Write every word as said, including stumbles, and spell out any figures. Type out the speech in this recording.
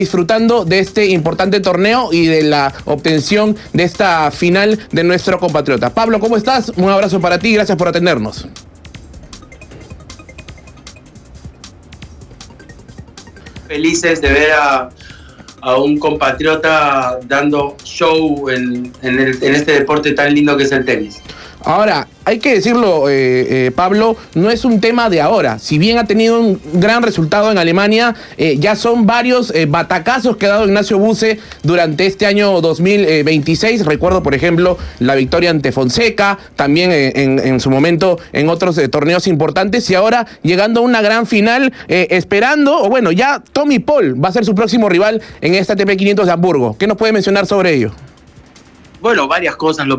disfrutando de este importante torneo y de la obtención de esta final de nuestro compatriota. Pablo, ¿cómo estás? Un abrazo para ti, gracias por atendernos. Felices de ver a, a un compatriota dando show en, en, el, en este deporte tan lindo que es el tenis. Ahora, hay que decirlo, eh, eh, Pablo, no es un tema de ahora. Si bien ha tenido un gran resultado en Alemania, eh, ya son varios eh, batacazos que ha dado Ignacio Buse durante este año dos mil veintiséis. Recuerdo, por ejemplo, la victoria ante Fonseca, también eh, en, en su momento en otros eh, torneos importantes, y ahora llegando a una gran final, eh, esperando, o bueno, ya Tommy Paul va a ser su próximo rival en esta A T P quinientos de Hamburgo. ¿Qué nos puede mencionar sobre ello? Bueno, varias cosas. Lo